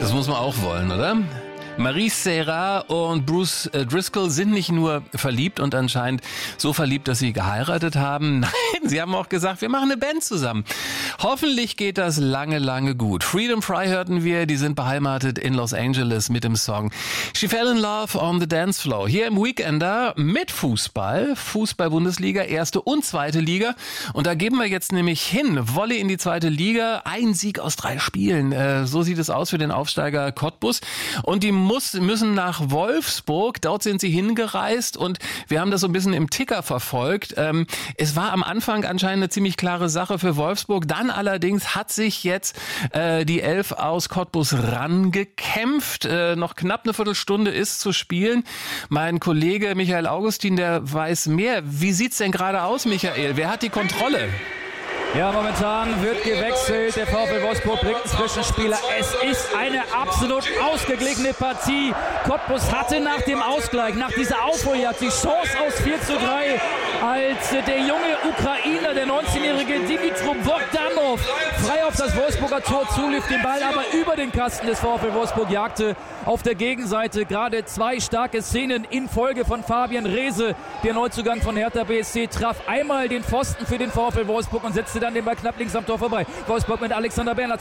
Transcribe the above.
Das muss man auch wollen, oder? Maryse Serra und Bruce Driscoll sind nicht nur verliebt und anscheinend so verliebt, dass sie geheiratet haben. Nein, sie haben auch gesagt, wir machen eine Band zusammen. Hoffentlich geht das lange, lange gut. Freedom Fry hörten wir, die sind beheimatet in Los Angeles mit dem Song She Fell in Love on the Dance Floor. Hier im Weekender mit Fußball, Fußball-Bundesliga, erste und zweite Liga. Und da geben wir jetzt nämlich hin, Volley in die zweite Liga, ein Sieg aus 3 Spielen. So sieht es aus für den Aufsteiger Cottbus. Und die müssen nach Wolfsburg, dort sind sie hingereist und wir haben das so ein bisschen im Ticker verfolgt. Es war am Anfang anscheinend eine ziemlich klare Sache für Wolfsburg, dann allerdings hat sich jetzt die 11 aus Cottbus rangekämpft. Noch knapp eine Viertelstunde ist zu spielen. Mein Kollege Michael Augustin, der weiß mehr. Wie sieht's denn gerade aus, Michael? Wer hat die Kontrolle? Ja, momentan wird gewechselt. Der VfL Wolfsburg bringt einen Zwischenspieler. Es ist eine absolut ausgeglichene Partie. Cottbus hatte nach dem Ausgleich, nach dieser Aufholjagd die Chance aus 4:3, als der junge Ukrainer, der 19-jährige Dimitru Bogdanov, frei auf das Wolfsburger Tor zulief, den Ball aber über den Kasten des VfL Wolfsburg jagte. Auf der Gegenseite gerade 2 starke Szenen in Folge von Fabian Reese. Der Neuzugang von Hertha BSC traf einmal den Pfosten für den VfL Wolfsburg und setzte dann den Ball knapp links am Tor vorbei. Wolfsburg mit Alexander Bernhardt.